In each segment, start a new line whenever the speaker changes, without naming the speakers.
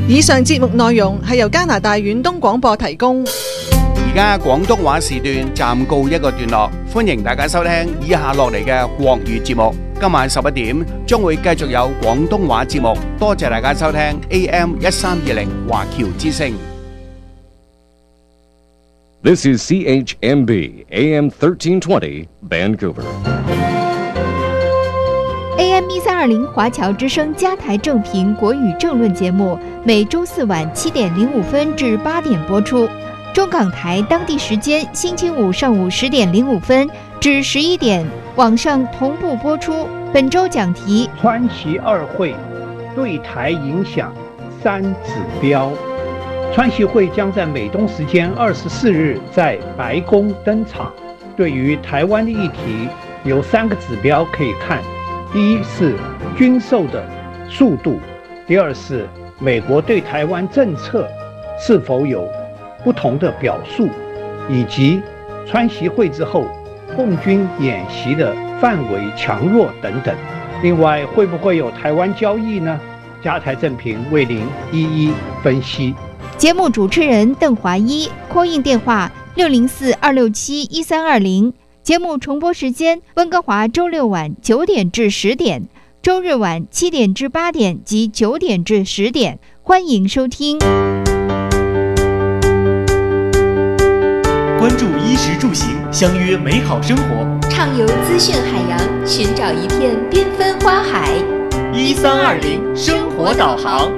以上節目內容係由加拿大遠東廣播提供。
而家廣東話時段暫告一個段落，歡迎大家收聽以下落嚟嘅國語節目。今晚11點將會繼續有廣東話節目，多謝大家收聽 AM1320 華僑之聲。
This is CHMB AM 1320 Vancouver。
AM 1320华侨之声加台正频国语政论节目，每周四晚7点05分至8点播出。中港台当地时间星期五上午10点05分至11点，网上同步播出。本周讲题：
川习二会对台影响3指标。川习会将在美东时间24日在白宫登场。对于台湾的议题，有3个指标可以看。第一是军售的速度，第二是美国对台湾政策是否有不同的表述，以及川习会之后共军演习的范围强弱等等。另外，会不会有台湾交易呢？加台正频为您一一分析。
节目主持人邓华一，call in电话604-267-1320。节目重播时间：温哥华周六晚9点至10点，周日晚7点至8点及9点至10点。欢迎收听。
关注衣食住行，相约美好生活。
畅游资讯海洋，寻找一片缤纷花海。
1320生活导航。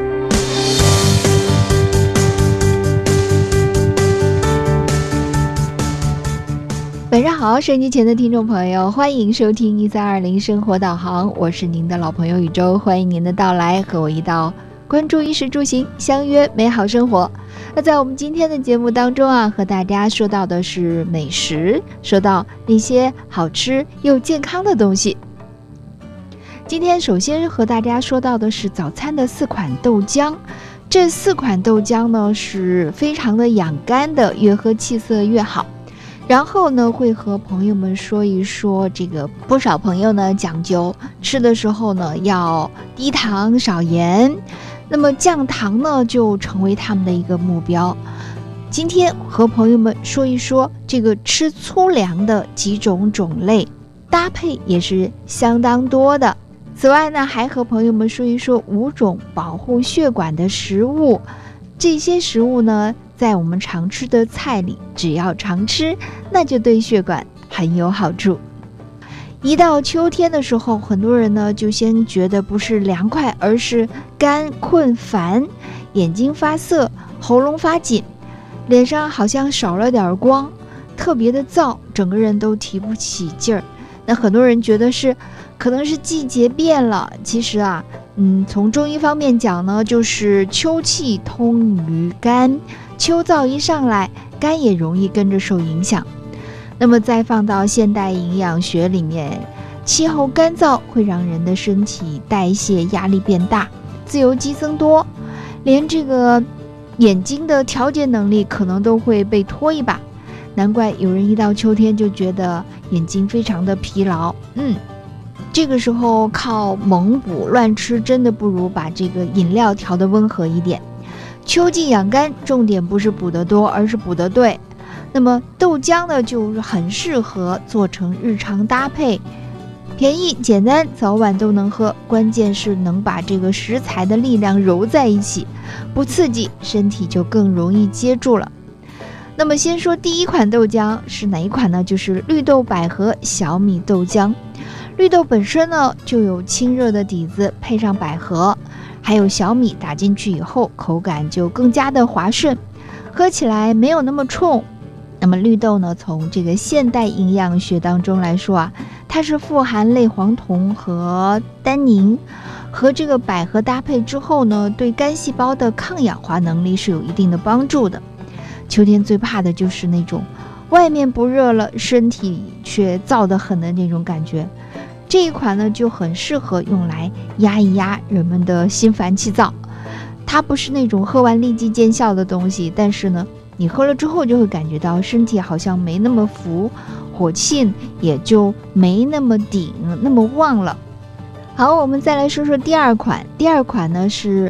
晚上好，收音机前的听众朋友，欢迎收听1320生活导航，我是您的老朋友宇宙，欢迎您的到来，和我一道关注衣食住行，相约美好生活。那在我们今天的节目当中啊，和大家说到的是美食，说到那些好吃又健康的东西。今天首先和大家说到的是早餐的4款豆浆。这4款豆浆呢是非常的养肝的，越喝气色越好。然后呢，会和朋友们说一说这个，不少朋友呢讲究吃的时候呢要低糖少盐，那么降糖呢就成为他们的一个目标。今天和朋友们说一说这个吃粗粮的几种种类，搭配也是相当多的。此外呢，还和朋友们说一说5种保护血管的食物。这些食物呢，在我们常吃的菜里，只要常吃，那就对血管很有好处。一到秋天的时候，很多人呢就先觉得不是凉快，而是干困烦，眼睛发涩，喉咙发紧，脸上好像少了点光，特别的燥，整个人都提不起劲儿。那很多人觉得可能是季节变了，其实啊从中医方面讲呢，就是秋气通于肝，秋燥一上来，肝也容易跟着受影响。那么再放到现代营养学里面，气候干燥会让人的身体代谢压力变大，自由基增多，连这个眼睛的调节能力可能都会被拖一把。难怪有人一到秋天就觉得眼睛非常的疲劳。这个时候靠猛补乱吃，真的不如把这个饮料调得温和一点。秋季养肝，重点不是补得多，而是补得对。那么豆浆呢，就是很适合做成日常搭配，便宜简单，早晚都能喝。关键是能把这个食材的力量揉在一起，不刺激，身体就更容易接住了。那么先说第1款豆浆是哪一款呢？就是绿豆百合小米豆浆。绿豆本身呢就有清热的底子，配上百合还有小米打进去以后，口感就更加的滑顺，喝起来没有那么冲。那么绿豆呢，从这个现代营养学当中来说啊，它是富含类黄酮和单宁，和这个百合搭配之后呢，对肝细胞的抗氧化能力是有一定的帮助的。秋天最怕的就是那种外面不热了，身体却燥得很的那种感觉。这一款呢就很适合用来压一压人们的心烦气躁。它不是那种喝完立即见效的东西，但是呢你喝了之后就会感觉到身体好像没那么浮，火气也就没那么顶那么旺了。好，我们再来说说第2款。第2款呢是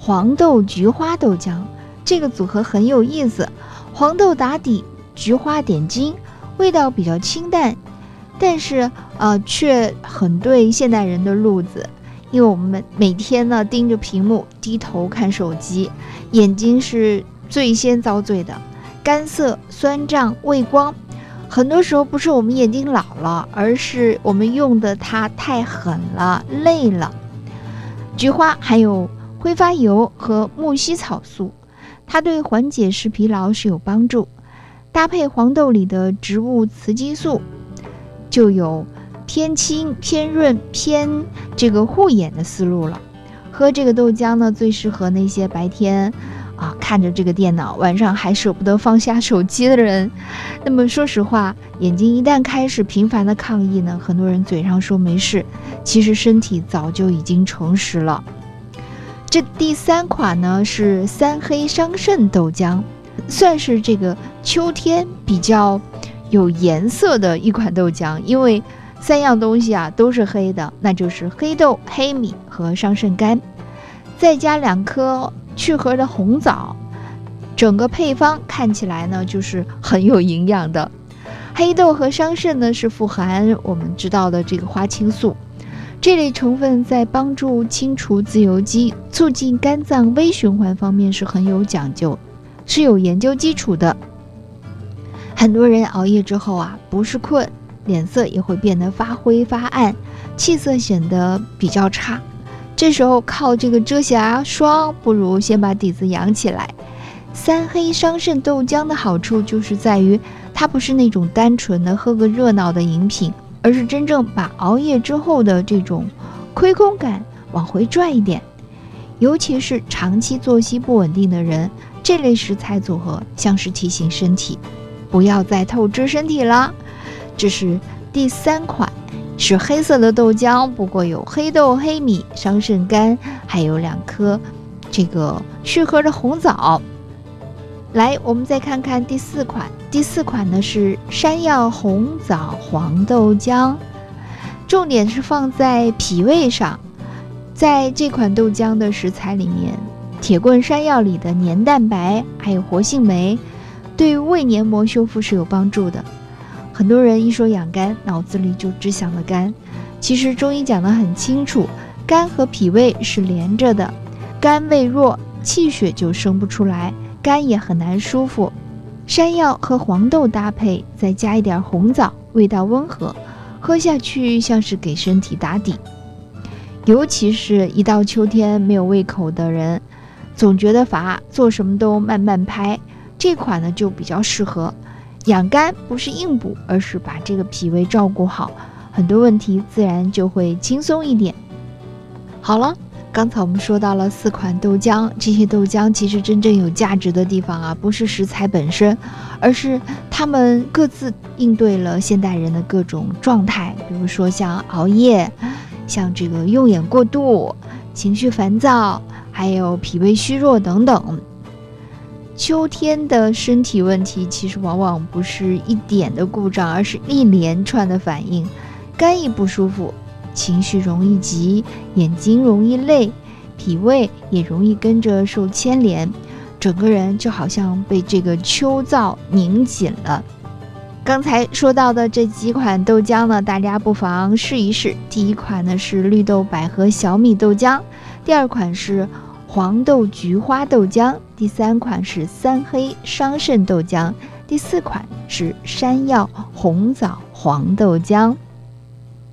黄豆菊花豆浆，这个组合很有意思，黄豆打底，菊花点睛，味道比较清淡，但是却很对现代人的路子，因为我们每天呢盯着屏幕，低头看手机，眼睛是最先遭罪的，干涩、酸胀、畏光。很多时候不是我们眼睛老了，而是我们用的它太狠了，累了。菊花含有挥发油和木犀草素，它对缓解视疲劳是有帮助。搭配黄豆里的植物雌激素，就有偏清、偏润、偏护眼的思路了。喝这个豆浆呢，最适合那些白天看着这个电脑，晚上还舍不得放下手机的人。那么说实话，眼睛一旦开始频繁的抗议呢，很多人嘴上说没事，其实身体早就已经诚实了。这第3款呢是三黑桑葚豆浆，算是这个秋天比较有颜色的一款豆浆，因为3样东西都是黑的，那就是黑豆、黑米和桑葚干，再加2颗去核的红枣，整个配方看起来呢就是很有营养的。黑豆和桑葚呢是富含我们知道的这个花青素，这类成分在帮助清除自由基、促进肝脏微循环方面是很有讲究，是有研究基础的。很多人熬夜之后不是困，脸色也会变得发灰发暗，气色显得比较差。这时候靠这个遮瑕霜，不如先把底子养起来。三黑桑葚豆浆的好处就是在于，它不是那种单纯的喝个热闹的饮品，而是真正把熬夜之后的这种亏空感往回拽一点。尤其是长期作息不稳定的人，这类食材组合像是提醒身体，不要再透支身体了。这是第3款，是黑色的豆浆，不过有黑豆、黑米、桑葚干，还有2颗这个去核的红枣。来，我们再看看第4款。第4款呢是山药红枣黄豆浆，重点是放在脾胃上。在这款豆浆的食材里面，铁棍山药里的黏蛋白还有活性酶，对于胃黏膜修复是有帮助的。很多人一说养肝，脑子里就只想了肝，其实中医讲得很清楚，肝和脾胃是连着的，肝胃弱，气血就生不出来，肝也很难舒服。山药和黄豆搭配，再加一点红枣，味道温和，喝下去像是给身体打底。尤其是一到秋天没有胃口的人，总觉得乏，做什么都慢慢拍，这款呢就比较适合。养肝不是硬补，而是把这个脾胃照顾好，很多问题自然就会轻松一点。好了，刚才我们说到了4款豆浆，这些豆浆其实真正有价值的地方不是食材本身，而是他们各自应对了现代人的各种状态，比如说像熬夜，像这个用眼过度、情绪烦躁，还有脾胃虚弱等等。秋天的身体问题其实往往不是一点的故障，而是一连串的反应。肝一不舒服，情绪容易急，眼睛容易累，脾胃也容易跟着受牵连，整个人就好像被这个秋燥拧紧了。刚才说到的这几款豆浆呢，大家不妨试一试。第1款呢是绿豆百合小米豆浆，第2款是黄豆菊花豆浆，第3款是三黑桑葚豆浆，第4款是山药红枣黄豆浆。